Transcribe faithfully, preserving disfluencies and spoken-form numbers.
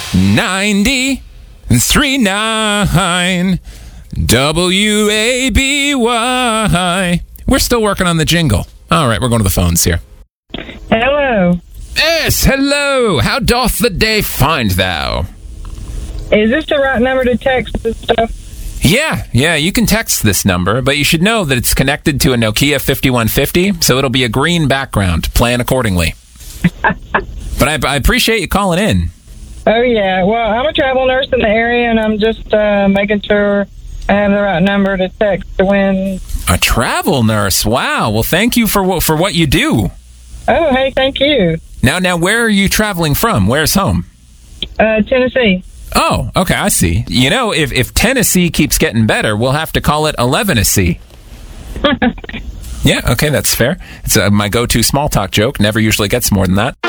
ninety three point nine W A B Y. We're still working on the jingle. All right, we're going to the phones here. Hello. Yes, hello. How doth the day find thou? Is this the right number to text this stuff? Yeah, yeah, you can text this number, but you should know that it's connected to a Nokia fifty-one fifty, so it'll be a green background. Plan accordingly. But I, I appreciate you calling in. Oh, yeah. Well, I'm a travel nurse in the area, and I'm just uh, making sure I have the right number to text to win. A travel nurse? Wow. Well, thank you for what, for what you do. Oh, hey, thank you. Now, now, where are you traveling from? Where's home? Uh, Tennessee. Oh, okay, I see. You know, if, if Tennessee keeps getting better, we'll have to call it eleven-a-C. Yeah, okay, that's fair. It's uh, my go-to small talk joke. Never usually gets more than that.